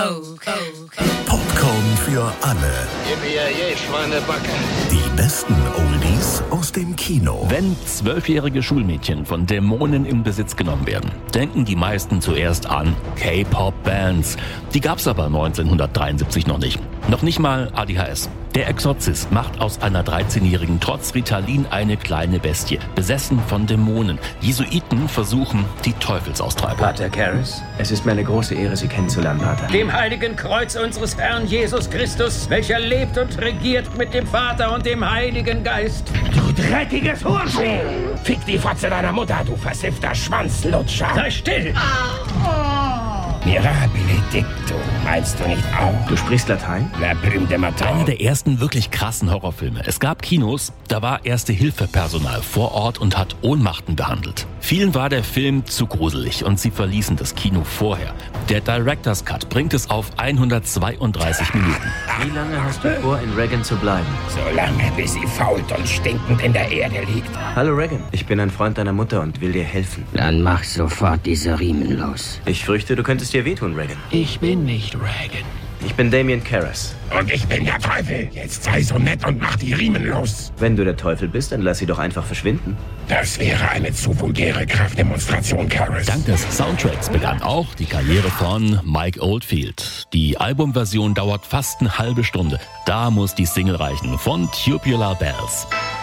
Popcorn für alle. Gib mir je Schweinebacke. Die besten Oldies aus dem Kino. Wenn 12-jährige Schulmädchen von Dämonen in Besitz genommen werden, denken die meisten zuerst an K-Pop-Bands. Die gab's aber 1973 noch nicht. Noch nicht mal ADHS. Der Exorzist macht aus einer 13-Jährigen trotz Ritalin eine kleine Bestie, besessen von Dämonen. Jesuiten versuchen die Teufelsaustreibung. Pater Karras, es ist mir eine große Ehre, Sie kennenzulernen, Pater. Dem heiligen Kreuz unseres Herrn Jesus Christus, welcher lebt und regiert mit dem Vater und dem Heiligen Geist. Du dreckiges Hurensohn! Fick die Fotze deiner Mutter, du versiffter Schwanzlutscher! Sei still! Mirabile dictu, meinst du nicht auch? Du sprichst Latein? La plume de matin. Einer der ersten wirklich krassen Horrorfilme. Es gab Kinos, da war Erste-Hilfe-Personal vor Ort und hat Ohnmachten behandelt. Vielen war der Film zu gruselig und sie verließen das Kino vorher. Der Director's Cut bringt es auf 132 Minuten. Wie lange hast du vor, in Reagan zu bleiben? So lange, bis sie fault und stinkend in der Erde liegt. Hallo Reagan, ich bin ein Freund deiner Mutter und will dir helfen. Dann mach sofort diese Riemen los. Ich fürchte, du könntest dir wehtun, Reagan. Ich bin nicht Reagan. Ich bin Damien Karras. Und ich bin der Teufel. Jetzt sei so nett und mach die Riemen los. Wenn du der Teufel bist, dann lass sie doch einfach verschwinden. Das wäre eine zu vulgäre Kraftdemonstration, Karras. Dank des Soundtracks begann auch die Karriere von Mike Oldfield. Die Albumversion dauert fast eine halbe Stunde. Da muss die Single reichen von Tubular Bells.